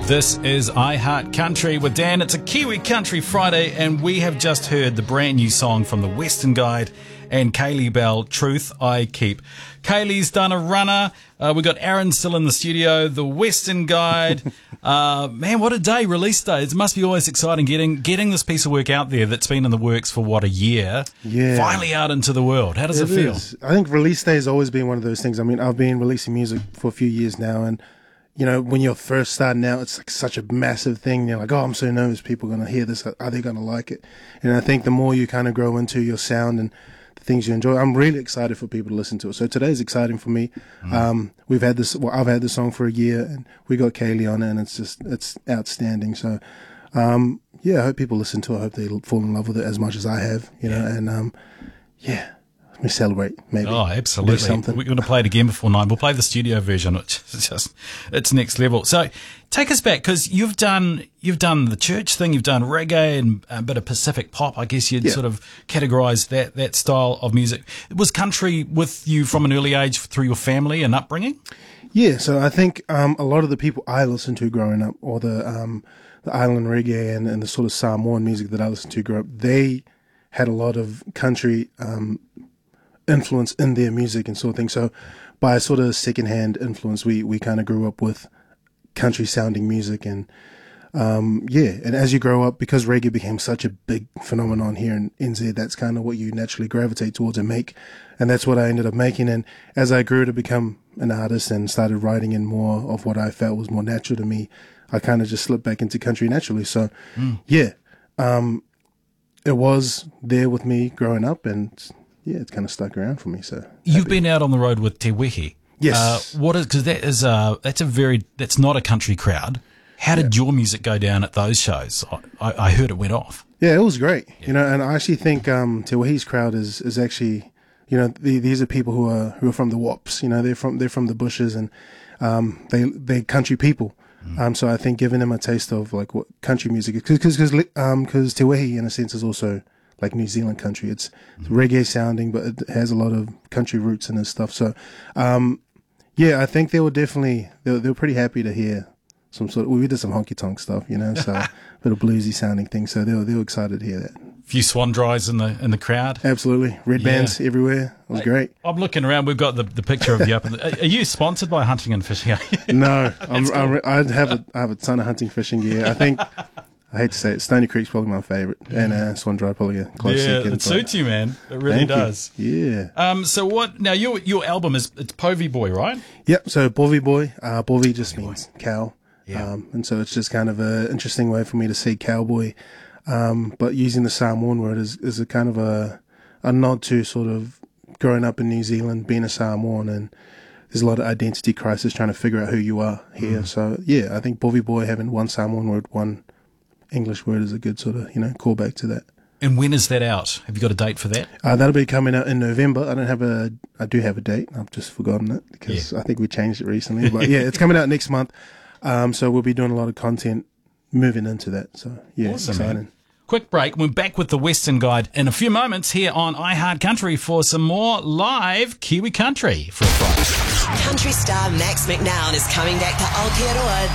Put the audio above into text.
This is I Heart Country with Dan. It's a Kiwi Country Friday, and we have just heard the brand new song from the Western Guide and Kaylee Bell, Truth I Keep. Kaylee's done a runner. We got Aaron still in the studio, the Western Guide. Man, what a day, release day. It must be always exciting getting this piece of work out there that's been in the works for, a year? Yeah. Finally out into the world. How does it feel? I think release day has always been one of those things. I mean, I've been releasing music for a few years now, and when you're first starting out, it's like such a massive thing. You're like, oh, I'm so nervous. People are going to hear this. Are they going to like it? And I think the more you kind of grow into your sound and the things you enjoy, I'm really excited for people to listen to it. So today's exciting for me. I've had this song for a year, and we got Kaylee on it, and it's outstanding. So, I hope people listen to it. I hope they fall in love with it as much as I have, and let me celebrate, maybe. Oh, absolutely. We're going to play it again before 9. We'll play the studio version, which is it's next level. So take us back, because you've done the church thing, you've done reggae and a bit of Pacific pop. I guess you'd sort of categorise that style of music. Was country with you from an early age through your family and upbringing? Yeah, so I think a lot of the people I listened to growing up, or the island reggae and the sort of Samoan music that I listened to growing up, they had a lot of country influence in their music and sort of thing. So by sort of secondhand influence, we kind of grew up with country sounding music, and and as you grow up, because reggae became such a big phenomenon here in NZ, that's kind of what you naturally gravitate towards and make, and that's what I ended up making. And as I grew to become an artist and started writing in more of what I felt was more natural to me, I kind of just slipped back into country naturally. So it was there with me growing up, and it's kind of stuck around for me. So you've been out on the road with Te Wehi. Yes. Because that's not a country crowd. How did your music go down at those shows? I heard it went off. Yeah, it was great. And I actually think Te Wehi's crowd is actually, these are people who are from the Wops. They're from the bushes, and they're country people. So I think giving them a taste of like what country music is, because Te Wehi in a sense is also like New Zealand country. It's reggae sounding, but it has a lot of country roots in this stuff. So, I think they were definitely, they were pretty happy to hear some sort of, we did some honky tonk stuff, so a bit of bluesy sounding things. So they were excited to hear that. A few swan dries in the crowd. Absolutely. Red bands everywhere. It was great. I'm looking around. We've got the picture of you up. Are you sponsored by Hunting and Fishing? No, I have a ton of hunting fishing gear. I think, I hate to say it, Stony Creek's probably my favourite, and Swan Dry probably a close second. It suits you, man. It really does. You. Yeah. So what? Now your album it's Povey Boy, right? Yep. So Povey Boy. Povey just means cow. Yeah. And so it's just kind of an interesting way for me to say cowboy, but using the Samoan word is a kind of a nod to sort of growing up in New Zealand, being a Samoan, and there's a lot of identity crisis trying to figure out who you are here. So I think Povey Boy, having one Samoan word, one English word, is a good sort of callback to that. And when is that out? Have you got a date for that? That'll be coming out in November. I do have a date. I've just forgotten it because I think we changed it recently. But it's coming out next month. So we'll be doing a lot of content moving into that. So awesome, exciting. Man. Quick break. We're back with the Western Guide in a few moments here on I Heart Country for some more live Kiwi Country for a price. Country star Max McNown is coming back to Aotearoa